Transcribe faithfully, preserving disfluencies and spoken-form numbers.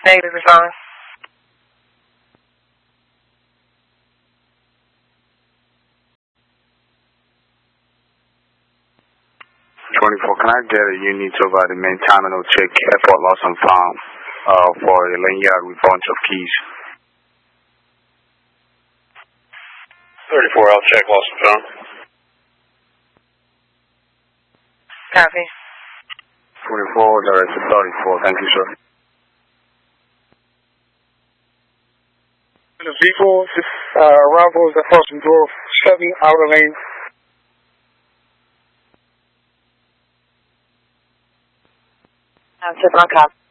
Negative, respond. twenty-four, can I get a unit over the main terminal check airport lost and found uh, for a lanyard with bunch of keys? thirty-four, I'll check lost and found. Copy. twenty-four, directed thirty-four, thank you, sir. The vehicle, uh, arrivals at crossing door seven, outer lane. I'm just on cop.